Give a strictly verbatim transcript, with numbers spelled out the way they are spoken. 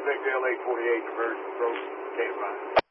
Victor, L A forty-eight, conversion approach, K five.